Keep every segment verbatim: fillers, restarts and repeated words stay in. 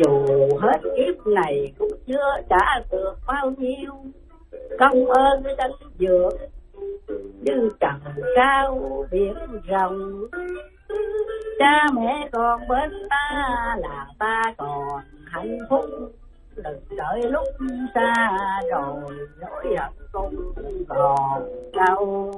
dù hết kiếp này cũng chưa trả được bao nhiêu công ơn đánh dược như trần cao biển rộng. Cha mẹ còn bên ta là ta còn hạnh phúc, đừng đợi lúc xa rồi nỗi hận cũng còn đâu.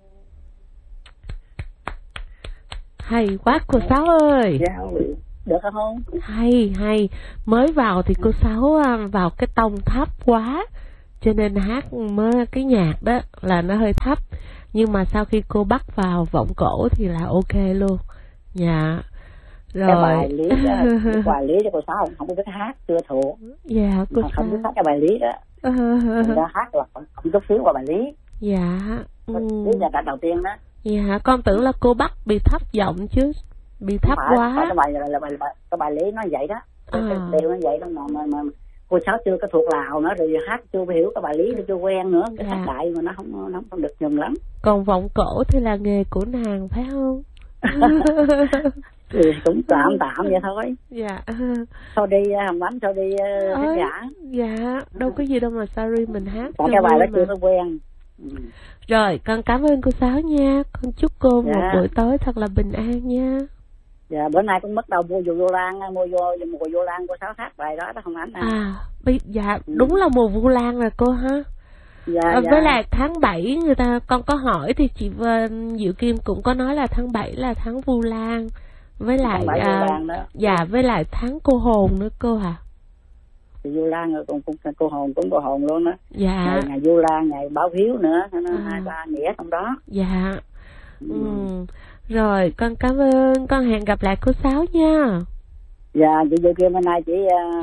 Hay quá cô Sáu ơi. Dạ, được không? Hay hay. Mới vào thì cô Sáu vào cái tông thấp quá, cho nên hát mới cái nhạc đó là nó hơi thấp. Nhưng mà sau khi cô bắt vào vọng cổ thì là ok luôn. Dạ. Rồi. Cái bài lý đó, cái bài lý đó cô Sáu không, không biết hát, chưa thuộc. Dạ cô Sáu. Sáu. Không biết hát cái bài lý đó. Người ta hát là không, không chút xíu qua bài lý. Dạ. Ừ. Lý là đoạn đầu tiên đó. Dạ, con tưởng là cô bắt bị thấp giọng chứ. Bị thấp phải, quá. Phải, cái bài là, là, là, là cái bài lý nó vậy đó. Cái À. điều nó vậy đó mà, mà, mà cô Sáu chưa có thuộc Lào nữa, rồi hát chưa hiểu cái bài lý, nó chưa quen nữa, cái dạ. hát đại mà nó không nó không được nhầm lắm. Còn vọng cổ thì là nghề của nàng phải không? Thì cũng tạm tạm vậy thôi. Dạ. Sau đi Hồng Ánh, sau đi khán giả. Dạ, đâu có gì đâu mà sorry mình hát. Còn cái bài đó chưa có quen. Ừ. Rồi, con cảm ơn cô Sáu nha. Con chúc cô dạ. một buổi tối thật là bình an nha. Dạ, bữa nay cũng bắt đầu mua vô vô lan, mua vô mùa vô lan của Sáu hát bài đó đó Hồng Ánh. À, à bây, dạ, ừ. đúng là mùa vu lan rồi cô ha. Dạ, à, dạ. Với lại tháng bảy người ta con có hỏi thì chị Diệu Kim cũng có nói là tháng bảy là tháng vu lan. Với lại à, dạ với lại tháng cô hồn nữa cô hả? Thì Vu Lan rồi cũng, cũng cô hồn cũng cô hồn luôn đó. Dạ. Ngày, ngày Vu Lan, ngày báo hiếu nữa, nó à. hai ba nghĩa trong đó. Dạ. Ừ. Ừ. Rồi con cảm ơn, con hẹn gặp lại cô Sáu nha. Dạ, chị Diệu Kim hôm nay chị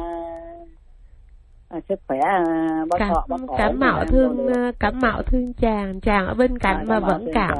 uh, sức khỏe uh, bó cảm thọ, bó khổ, cảm mạo thương uh, cảm mạo thương chàng chàng ở bên cạnh à, mà vẫn cảm.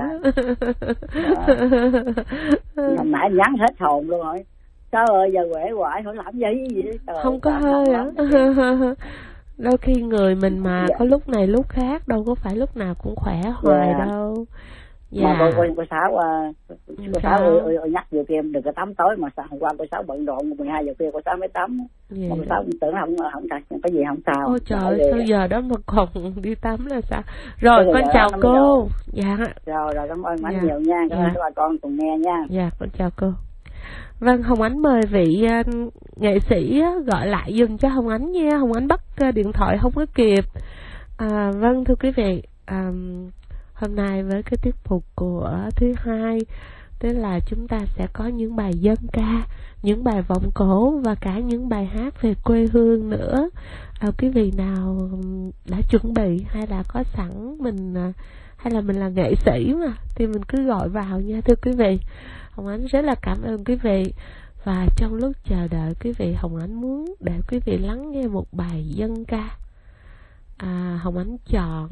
Hôm nãy nhắn hết hồn luôn rồi. Trời ơi giờ quể hoài không làm gì gì Trời không có hơi á. Đôi khi người mình mà dạ. có lúc này lúc khác, đâu có phải lúc nào cũng khỏe hoài dạ. đâu. Dạ. Mà cô, cô, cô Sáu cô Sáu ơi, ơi, ơi, nhắc Diệu Kim đừng có tắm tối, mà hôm qua cô Sáu bận rộn mười hai giờ khuya cô Sáu mới tắm. Dạ. Mà cô Sáu tưởng không không không có gì không sao. Ôi trời ơi, sao giờ đó mà còn đi tắm là sao? Rồi con chào cô. Dạ. Rồi rồi cảm ơn dạ. anh nhiều nha, cảm ơn bà con cùng nghe nha. Dạ con chào cô. Vâng, Hồng Ánh mời vị uh, nghệ sĩ uh, gọi lại dùm cho Hồng Ánh nha. Hồng Ánh bắt uh, điện thoại không có kịp. À, vâng thưa quý vị, um, hôm nay với cái tiết mục của thứ hai, tức là chúng ta sẽ có những bài dân ca, những bài vọng cổ và cả những bài hát về quê hương nữa. À, quý vị nào đã chuẩn bị hay là có sẵn mình, uh, hay là mình là nghệ sĩ mà thì mình cứ gọi vào nha thưa quý vị. Hồng Ánh rất là cảm ơn quý vị. Và trong lúc chờ đợi quý vị, Hồng Ánh muốn để quý vị lắng nghe một bài dân ca. à, Hồng Ánh chọn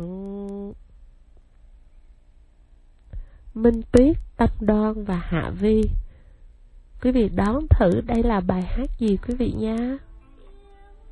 Minh Tuyết, Tâm Đoan và Hạ Vi. Quý vị đón thử đây là bài hát gì quý vị nha.